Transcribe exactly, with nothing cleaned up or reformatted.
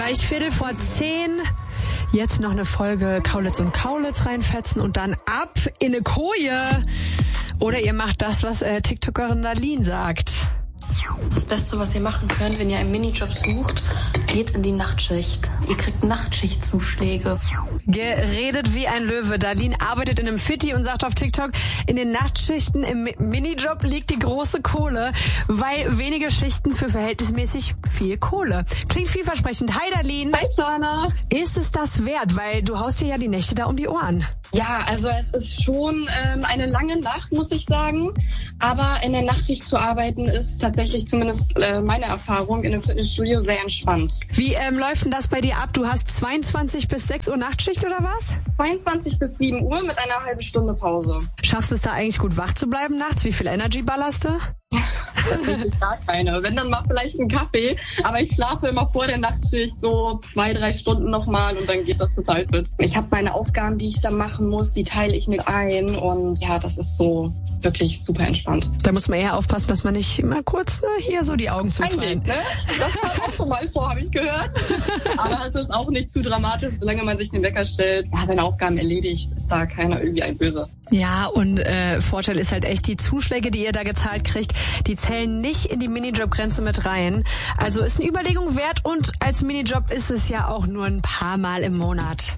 Gleich Viertel vor zehn. Jetzt noch eine Folge Kaulitz und Kaulitz reinfetzen und dann ab in eine Koje. Oder ihr macht das, was äh, TikTokerin Nadine sagt. Das Beste, was ihr machen könnt, wenn ihr einen Minijob sucht, geht in die Nachtschicht. Ihr kriegt Nachtschichtzuschläge. Geredet wie ein Löwe. Darlene arbeitet in einem Fitti und sagt auf TikTok, in den Nachtschichten im Minijob liegt die große Kohle, weil wenige Schichten für verhältnismäßig viel Kohle. Klingt vielversprechend. Hi Darlene. Hi Jana. Ist es das wert? Weil du haust dir ja die Nächte da um die Ohren. Ja, also es ist schon ähm, eine lange Nacht, muss ich sagen. Aber in der Nachtschicht zu arbeiten ist tatsächlich zumindest äh, meine Erfahrung in einem Fitnessstudio sehr entspannt. Wie ähm, läuft denn das bei dir ab? Du hast zweiundzwanzig bis sechs Uhr Nachtschicht oder was? zweiundzwanzig bis sieben Uhr mit einer halben Stunde Pause. Schaffst du es da eigentlich gut wach zu bleiben nachts? Wie viel Energy ballerst du? Tatsächlich gar keine. Wenn, dann mal vielleicht einen Kaffee. Aber ich schlafe immer vor der Nachtschicht so zwei, drei Stunden nochmal und dann geht das total fit. Ich habe meine Aufgaben, die ich da machen muss, die teile ich mir ein und ja, das ist so wirklich super entspannt. Da muss man eher aufpassen, dass man nicht immer kurz ne, hier so die Augen zufallen. Ne? Das kam auch schon mal vor, habe ich gehört. Aber es ist auch nicht zu dramatisch, solange man sich den Wecker stellt, ja, seine Aufgaben erledigt, ist da keiner irgendwie ein Böse. Ja, und äh, Vorteil ist halt echt, die Zuschläge, die ihr da gezahlt kriegt, die zählen nicht in die Minijob-Grenze mit rein. Also ist eine Überlegung wert und als Minijob ist es ja auch nur ein paar Mal im Monat.